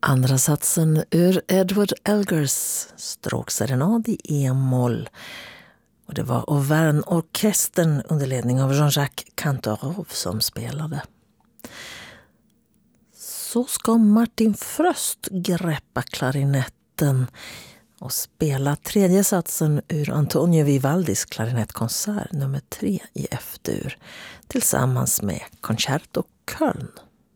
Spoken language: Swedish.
Andra satsen ur Edward Elgars stråkserenad i e-moll. Och det var Auvergne-orkestern under ledning av Jean-Jacques Cantorov som spelade. Så ska Martin Fröst greppa klarinetten och spela tredje satsen ur Antonio Vivaldis klarinettkonsert nummer 3 i F-dur tillsammans med Concerto Köln.